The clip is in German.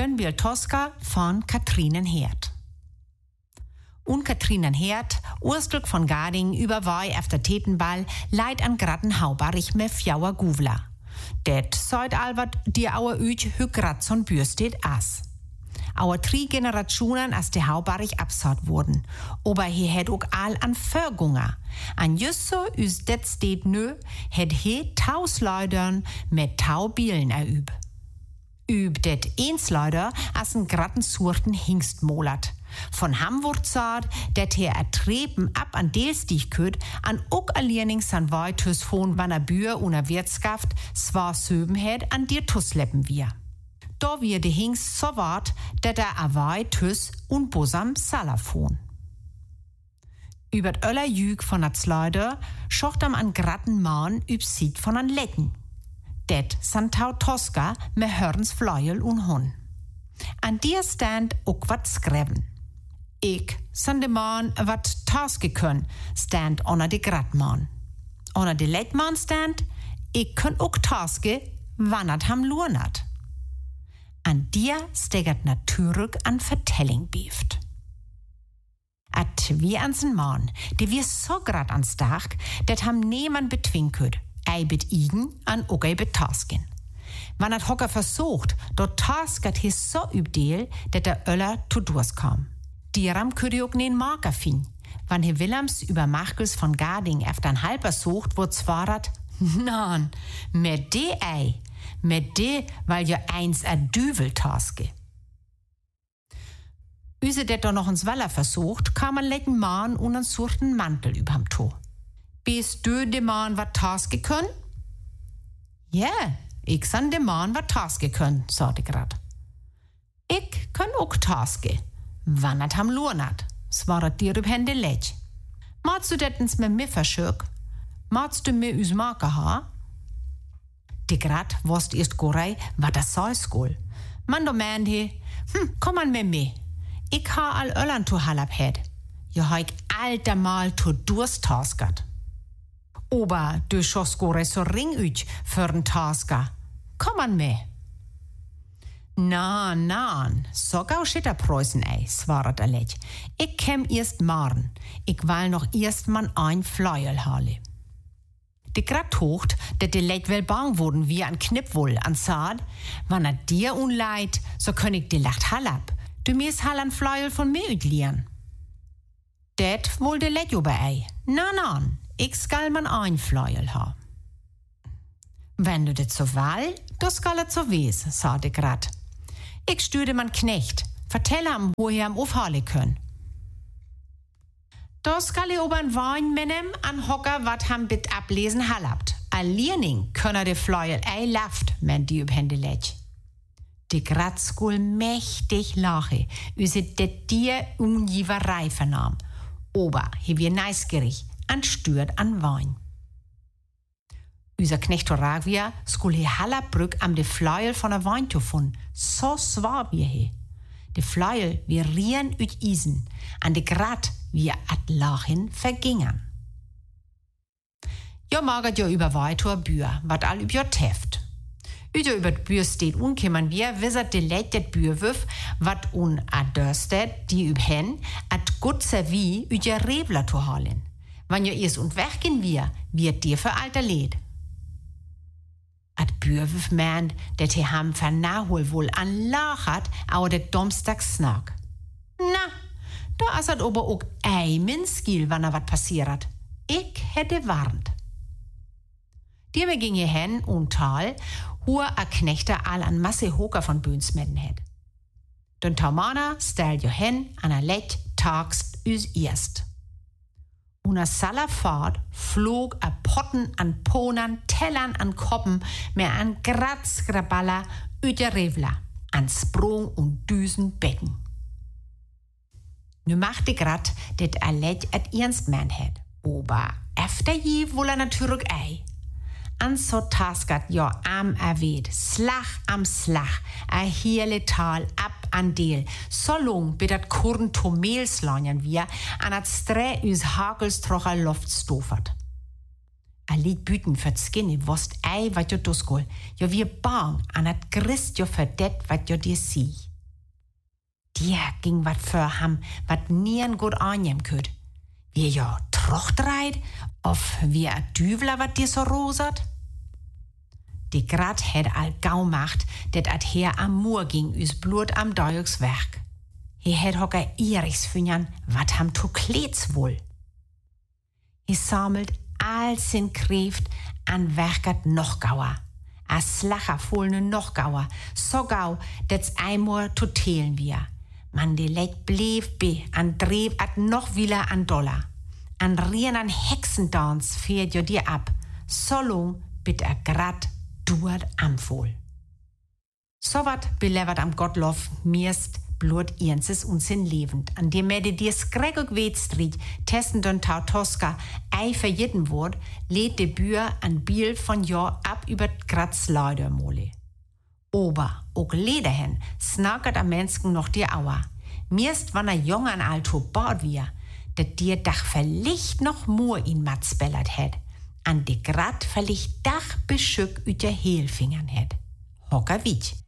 Dann will Tosca von Katrinenherd. Und Katrinenherd, Urstlug von Garding, überwei auf der Tetenball, leid an gratten Haubarich mit fjauer Guvla. Det seid Albert die auer üch hückrat son bürstet as. Auer 3 Generationen as de Haubarich absaut wurden. Aber he het ook all an Förgunger. An just so üs det steht nö, het he 1000 Leutern mit 1000 Bielen erüb. Üb det Einsleider as en gratten surten Hingstmolat. Von Hamburg sagt, dat he ertreben ab an Deelstich küt, an ook allierning san Weitus von wanner Bühr una Wirtschaft zwar söben het an dir Tussleppen wir. Da wir de Hingst so wart, dat a Weitus und Bosam Salafon. Übert öller Jüg von a Zleider schocht am an gratten Mahn üb Sied von an Lecken. Det san tau Tosca me hörens Fleuel und Hon. An dir stand ook wat skreven. Ik san de man wat taske kun, stand onder de gratman. Onder de letman stand, ik kun ook taske, wannat ham lurnat. An dir stegert natuurlijk an vertelling bieft. At wie ansen man, de wie so grad ans Dach, dat ham niemand betwinkut, ei bet igen an ook ei bet tasken. Wann hat Hocker versucht, dort tasket he so übdeel, dat der Öller zu durskam. Dieram könnte auch nen Marker fin. Wann he Willems über Machkels von Garding efter ein Halber sucht, wo zwarat, nan, mit de ei, mit de, weil ja eins a Düvel taske. Üse det doch noch ins Waller versucht, kam man lecken Mahn und einen surten Mantel überm To. Bist du de Mahn wat taske können? Ja, ich san de Mahn wat taske können, sagte grad. Ich kann auch taske. Wannat ham lurnat, svarat dir üb Hände lech. Magst du dettens mit mir verschöck? Magst du mir üs Marker ha? Die grad wurst erst gorei, wat das sei skol. Man do meint he, komm an mit mir. Ich ha all Öllern to halab het. Jo heik alter Mal to durst taskat. Ober du schoss gorei so ring üch für'n Taska. Komm an mit. Na, so gau schitter Preußen ei, svarat er lech. Ich kem erst morgen. Ich will noch erst man ein Fleuel hale. De grad hocht, dat de lech wel bang wurden wie an Knippwoll an Saad. Wann er dir unleid, so könn ich de lacht halab. Du mir's hall an Fleuel von mir utlieren. Det wohl de lech über ei. Na, ich skal man ein Fleuel ha. Wenn du det so will, du skal et so wes, sagte grad. Ich stüde man Knecht, vertell ham, wo ihr am aufhale könn. Da skal ihr obern Wein menem an Hocker wat ham bit ablesen halabt. A Lierning könner de Fleuel ei laft, men die üb Hände lech. Die grad skul mächtig lache, üse det dir Unjiverei vernahm. Ober, he wir neisgerig, an stürt an Wein. Unser Knecht Horagia skul he Hallerbrück am de Fleuel von der Wein fun. So swar wir he. De Fleuel wir rien üt isen, an de Grat wir at lachen vergingern. Jo magert jo über Weitor Bühr, wat all üb jo teft. Üjo über Bühr steht unkimmern wir, wissert de Leit det Bührwüff, wat un a dörstet, die üb hen, at gut servi üt ja Rebler to halen. Wann jo is und weggehen wir, wird dir für alter Led. At Bührwüff meint, dat he ham vernahol wohl an lachat, au det Domstags snack. Na, da asat ober ook ei min skil, wann wat passiert. Ich hätte warnt. Die me ging hin und tal, hua a Knechter all an Masse Hoker von Bünsmedden het. Den Taumana stel jo hin an a Lech tags üs erst. Una Salafahrt flog a Potten an Ponern, Tellern an Koppen, mehr an Gratzgraballa, üter Revla, an Sprung und Düsen Becken. Nu machte grad, det a Lech at ernst man het. Ober efter je wohl natürlich ei. An so taskat jo am erweht, Slach am Slach, a hele Tal ab an Deel. So lang bidat Kurren to Mehlslagern wir, an at Strä üs Hagelstrocher Luft stofert. A lied büten für Skinne, wost ei wat jo duskol, jo wir bang, an at Christ jo verdet wat jo dir sie. dir ging wat für ham, wat nien gut annehmen könnt. Wie ja trochtreit, of wie a Düvler wat dir so rosert? Die Grad hätt all gau macht, det at her am Mur ging üs Blut am Deugswerk. He hätt hocker Irichs fünjern, wat ham to klets wohl. He sammelt all sin Kräft an werkert noch gauer. A slacher fohlne noch gauer, so gau, dets einmal to telen wir. Man de Leck bleef be, an dreeb at noch wieder an Dollar. An rien an Hexendans fährt jo dir ab, so long bit er grad duert am Fohl. So wat belevert am Gottlof mirst Blut ienses und sin lebend, an dem er dir skregog wetstrit, testen don Tautoska, ei für jeden Wort, lädt de Bühr an Biel von jo ab über Graz Leidermole. Ober, og lederhen, snackert am Menschen noch dir Auer. Mirst wann er jung an alto bord wir, dat dir dach verlicht noch mur in matzbellert het, an de Grad verlicht dach beschück üt der Heelfingern het. Hocker wit.